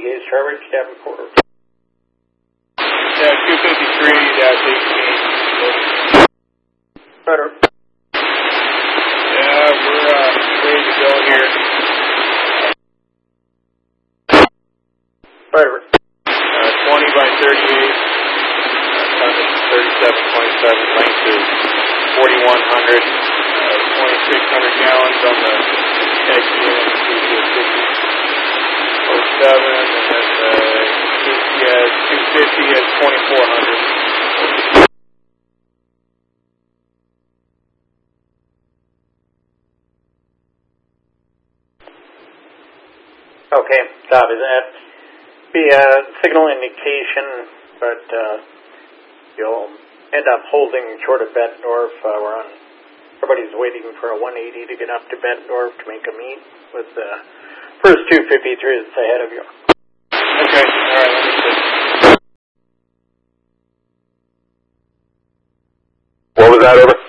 Gaze Trevor, Cabin Porter. Yeah, 253-18. Better. Yeah, we're ready to go here. Better. 20 by 38. Tonnage 3727. Length is 4,100. 2,600 gallons on the XDM 250. 07, and then the KCS 250 at 2,400. Okay, copy that. Be a signal indication, but you'll end up holding short of Bettendorf. We're on. Everybody's waiting for a 180 to get up to Bettendorf to make a meet with the first 253 that's ahead of you. Okay, all right, understood. What was that, over?